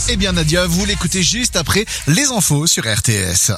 Eh bien Nadia, vous l'écoutez juste après les infos sur RTS.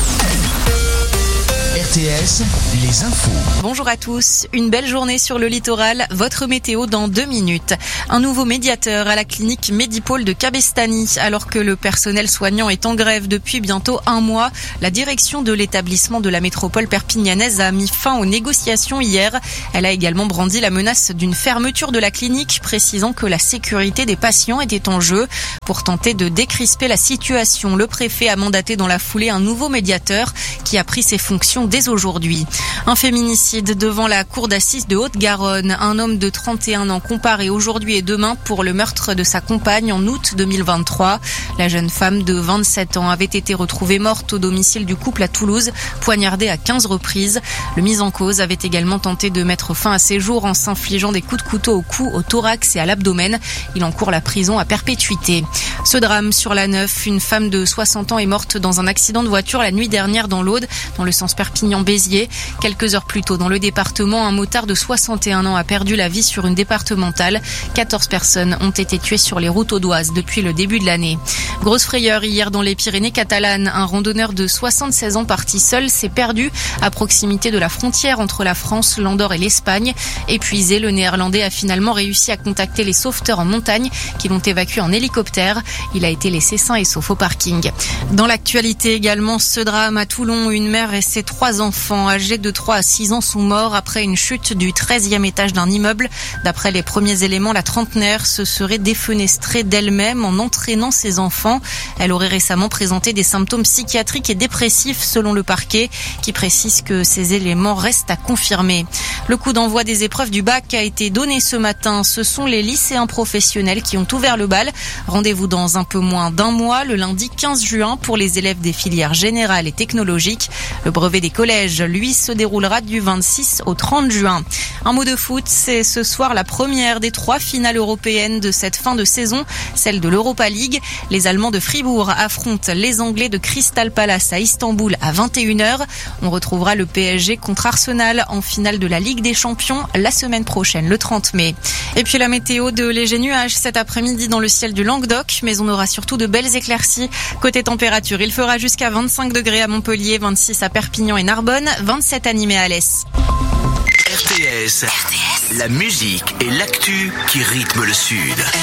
RTS, les infos. Bonjour à tous. Une belle journée sur le littoral. Votre météo dans 2 minutes. Un nouveau médiateur à la clinique Medipôle de Cabestany. Alors que le personnel soignant est en grève depuis bientôt 1 mois, la direction de l'établissement de la métropole perpignanaise a mis fin aux négociations hier. Elle a également brandi la menace d'une fermeture de la clinique, précisant que la sécurité des patients était en jeu. Pour tenter de décrisper la situation, le préfet a mandaté dans la foulée un nouveau médiateur qui a pris ses fonctions dès aujourd'hui. Un féminicide devant la cour d'assises de Haute-Garonne. Un homme de 31 ans comparé aujourd'hui et demain pour le meurtre de sa compagne en août 2023. La jeune femme de 27 ans avait été retrouvée morte au domicile du couple à Toulouse, poignardée à 15 reprises. Le mis en cause avait également tenté de mettre fin à ses jours en s'infligeant des coups de couteau au cou, au thorax et à l'abdomen. Il encourt la prison à perpétuité. Ce drame sur la 9, une femme de 60 ans est morte dans un accident de voiture la nuit dernière dans l'Aude, dans le sens Perpignan-Béziers. Quelques heures plus tôt, dans le département, un motard de 61 ans a perdu la vie sur une départementale. 14 personnes ont été tuées sur les routes audoises depuis le début de l'année. Grosse frayeur hier dans les Pyrénées catalanes. Un randonneur de 76 ans parti seul s'est perdu à proximité de la frontière entre la France, l'Andorre et l'Espagne. Épuisé, le Néerlandais a finalement réussi à contacter les sauveteurs en montagne qui l'ont évacué en hélicoptère. Il a été laissé sain et sauf au parking. Dans l'actualité également, ce drame à Toulon, une mère et ses 3 enfants âgés de 3 à 6 ans sont morts après une chute du 13e étage d'un immeuble. D'après les premiers éléments, la trentenaire se serait défenestrée d'elle-même en entraînant ses enfants. Elle aurait récemment présenté des symptômes psychiatriques et dépressifs selon le parquet qui précise que ces éléments restent à confirmer. Le coup d'envoi des épreuves du bac a été donné ce matin. Ce sont les lycéens professionnels qui ont ouvert le bal. Rendez-vous dans un peu moins d'1 mois, le lundi 15 juin, pour les élèves des filières générales et technologiques. Le brevet des collèges, lui, se déroulera du 26 au 30 juin. Un mot de foot, c'est ce soir la première des 3 finales européennes de cette fin de saison, celle de l'Europa League. Les Allemands de Fribourg affrontent les Anglais de Crystal Palace à Istanbul à 21h. On retrouvera le PSG contre Arsenal en finale de la Ligue des Champions la semaine prochaine, le 30 mai. Et puis la météo, de légers nuages cet après-midi dans le ciel du Languedoc, mais on aura surtout de belles éclaircies. Côté température, il fera jusqu'à 25 degrés à Montpellier, 26 à Perpignan et Narbonne, 27 à Nîmes et Alès. RTS, la musique et l'actu qui rythment le Sud.